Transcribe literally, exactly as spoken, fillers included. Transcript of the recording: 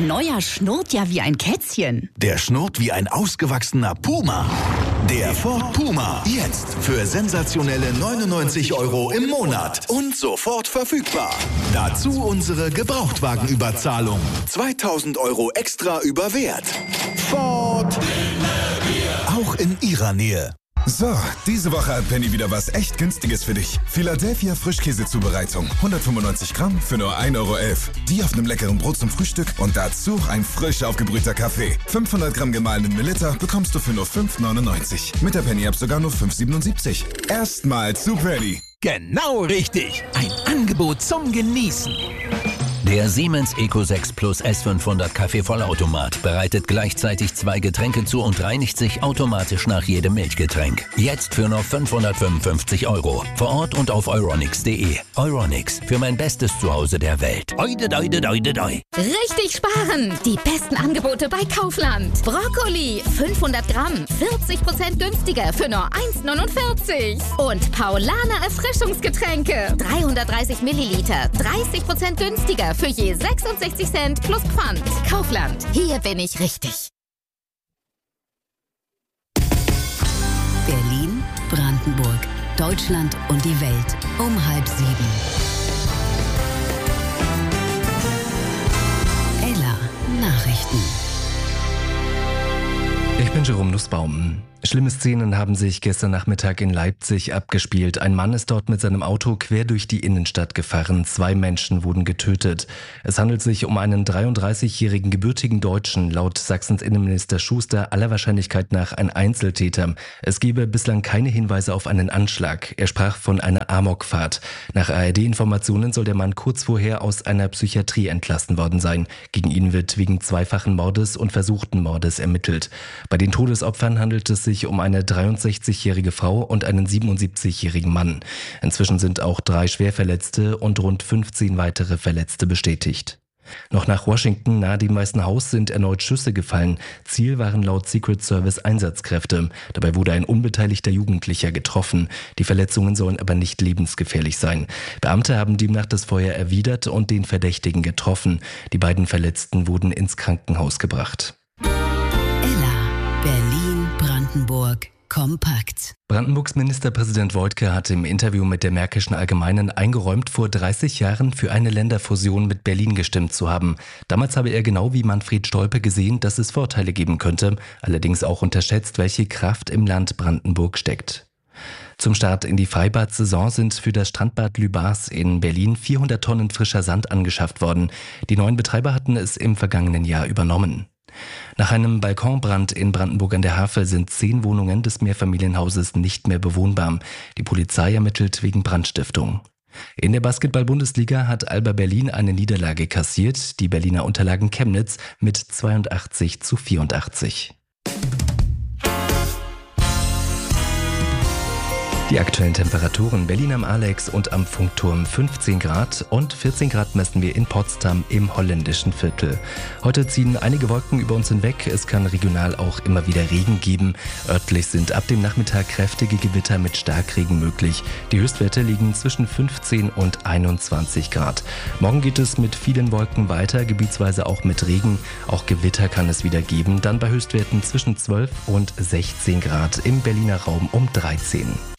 neuer schnurrt ja wie ein Kätzchen. Der schnurrt wie ein ausgewachsener Puma. Der Ford Puma. Jetzt für sensationelle neunundneunzig Euro im Monat. Und sofort verfügbar. Dazu unsere Gebrauchtwagenüberzahlung. zweitausend Euro extra über Wert. Ford. Auch in Ihrer Nähe. So, diese Woche hat Penny wieder was echt Günstiges für dich. Philadelphia Frischkäsezubereitung. hundertfünfundneunzig Gramm für nur ein Euro elf. Die auf einem leckeren Brot zum Frühstück und dazu ein frisch aufgebrühter Kaffee. fünfhundert Gramm gemahlenen Melitta bekommst du für nur fünf neunundneunzig. Mit der Penny-App sogar nur fünf siebenundsiebzig. Erstmal zu Penny. Genau richtig. Ein Angebot zum Genießen. Der Siemens Eco sechs Plus S fünfhundert Kaffeevollautomat bereitet gleichzeitig zwei Getränke zu und reinigt sich automatisch nach jedem Milchgetränk. Jetzt für nur fünfhundertfünfundfünfzig Euro. Vor Ort und auf euronics punkt de. Euronics, für mein bestes Zuhause der Welt. Oide, doide, doide, doi. Richtig sparen! Die besten Angebote bei Kaufland. Brokkoli, fünfhundert Gramm, vierzig Prozent günstiger für nur eins neunundvierzig. Und Paulaner Erfrischungsgetränke, dreihundertdreißig Milliliter, dreißig Prozent günstiger für je sechsundsechzig Cent plus Pfand. Kaufland, hier bin ich richtig. Berlin, Brandenburg, Deutschland und die Welt um halb sieben. Ella Nachrichten. Ich bin Jerome Nussbaum. Schlimme Szenen haben sich gestern Nachmittag in Leipzig abgespielt. Ein Mann ist dort mit seinem Auto quer durch die Innenstadt gefahren. Zwei Menschen wurden getötet. Es handelt sich um einen dreiunddreißigjährigen gebürtigen Deutschen, laut Sachsens Innenminister Schuster aller Wahrscheinlichkeit nach ein Einzeltäter. Es gebe bislang keine Hinweise auf einen Anschlag. Er sprach von einer Amokfahrt. Nach A R D-Informationen soll der Mann kurz vorher aus einer Psychiatrie entlassen worden sein. Gegen ihn wird wegen zweifachen Mordes und versuchten Mordes ermittelt. Bei den Todesopfern handelt es sich um eine dreiundsechzigjährige Frau und einen siebenundsiebzigjährigen Mann. Inzwischen sind auch drei Schwerverletzte und rund fünfzehn weitere Verletzte bestätigt. Noch nach Washington nahe dem Weißen Haus sind erneut Schüsse gefallen. Ziel waren laut Secret Service Einsatzkräfte. Dabei wurde ein unbeteiligter Jugendlicher getroffen. Die Verletzungen sollen aber nicht lebensgefährlich sein. Beamte haben demnach das Feuer erwidert und den Verdächtigen getroffen. Die beiden Verletzten wurden ins Krankenhaus gebracht. Ella, Berlin, Brandenburg, kompakt. Brandenburgs Ministerpräsident Woidke hat im Interview mit der Märkischen Allgemeinen eingeräumt, vor dreißig Jahren für eine Länderfusion mit Berlin gestimmt zu haben. Damals habe er genau wie Manfred Stolpe gesehen, dass es Vorteile geben könnte, allerdings auch unterschätzt, welche Kraft im Land Brandenburg steckt. Zum Start in die Freibad-Saison sind für das Strandbad Lübars in Berlin vierhundert Tonnen frischer Sand angeschafft worden. Die neuen Betreiber hatten es im vergangenen Jahr übernommen. Nach einem Balkonbrand in Brandenburg an der Havel sind zehn Wohnungen des Mehrfamilienhauses nicht mehr bewohnbar. Die Polizei ermittelt wegen Brandstiftung. In der Basketball-Bundesliga hat Alba Berlin eine Niederlage kassiert. Die Berliner unterlagen Chemnitz mit zweiundachtzig zu vierundachtzig. Die aktuellen Temperaturen: Berlin am Alex und am Funkturm fünfzehn Grad und vierzehn Grad messen wir in Potsdam im holländischen Viertel. Heute ziehen einige Wolken über uns hinweg. Es kann regional auch immer wieder Regen geben. Örtlich sind ab dem Nachmittag kräftige Gewitter mit Starkregen möglich. Die Höchstwerte liegen zwischen fünfzehn und einundzwanzig Grad. Morgen geht es mit vielen Wolken weiter, gebietsweise auch mit Regen. Auch Gewitter kann es wieder geben, dann bei Höchstwerten zwischen zwölf und sechzehn Grad, im Berliner Raum um dreizehn.